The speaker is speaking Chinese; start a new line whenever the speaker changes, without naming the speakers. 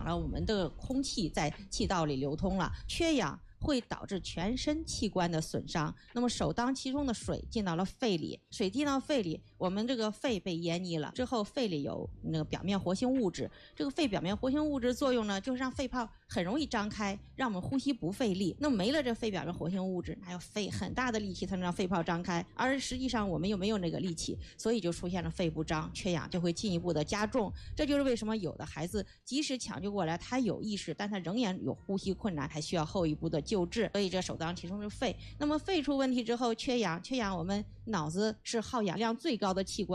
了我们的空气在气道里流通了，缺氧会导致全身器官的损伤，那么首当其冲的水进到了肺里，水进到肺里，我们这个肺被淹溺了之后，肺里有那个表面活性物质，这个肺表面活性物质作用呢，就是让肺泡很容易张开，让我们呼吸不费力。那么没了这肺表面活性物质，还要费很大的力气才能让肺泡张开，而实际上我们又没有那个力气，所以就出现了肺不张，缺氧就会进一步的加重。这就是为什么有的孩子即使抢救过来，他有意识，但他仍然有呼吸困难，还需要后一步的救治。所以这首当其冲是肺。那么肺出问题之后缺氧，我们脑子是耗氧量最高的器官。